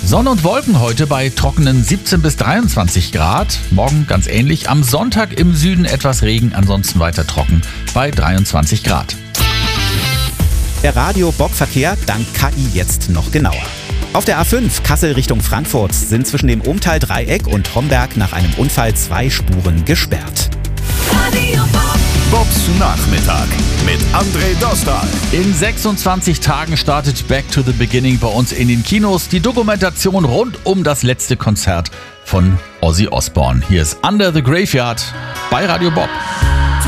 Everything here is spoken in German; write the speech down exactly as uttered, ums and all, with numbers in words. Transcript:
Sonne und Wolken heute bei trockenen siebzehn bis dreiundzwanzig Grad. Morgen ganz ähnlich. Am Sonntag im Süden etwas Regen, ansonsten weiter trocken bei dreiundzwanzig Grad. Der Radio-Bob-Verkehr dank K I jetzt noch genauer. Auf der A fünf Kassel Richtung Frankfurt sind zwischen dem Umtal-Dreieck und Homberg nach einem Unfall zwei Spuren gesperrt. Radio Bob. Bobs Nachmittag mit André Dostal. In sechsundzwanzig Tagen startet Back to the Beginning bei uns in den Kinos. Die Dokumentation rund um das letzte Konzert von Ozzy Osbourne. Hier ist Under the Graveyard bei Radio Bob.